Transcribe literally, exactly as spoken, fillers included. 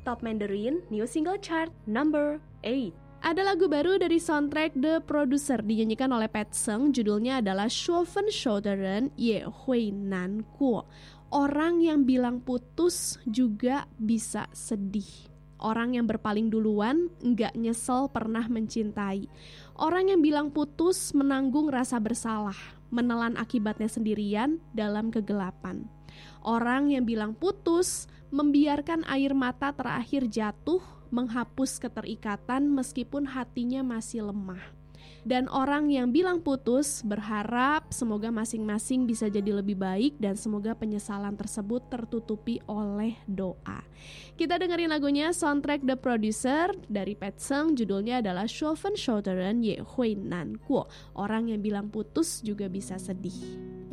Top Mandarin New Single Chart Number eight. Ada lagu baru dari soundtrack The Producer dinyanyikan oleh Pat Seng, judulnya adalah 说分手的人也会难过. Orang yang bilang putus juga bisa sedih. Orang yang berpaling duluan nggak nyesel pernah mencintai. Orang yang bilang putus menanggung rasa bersalah, menelan akibatnya sendirian dalam kegelapan. Orang yang bilang putus membiarkan air mata terakhir jatuh, menghapus keterikatan meskipun hatinya masih lemah. Dan orang yang bilang putus berharap semoga masing-masing bisa jadi lebih baik dan semoga penyesalan tersebut tertutupi oleh doa. Kita dengerin lagunya soundtrack The Producer dari Pat Seng, judulnya adalah 说分手的人也会难过. Orang yang bilang putus juga bisa sedih.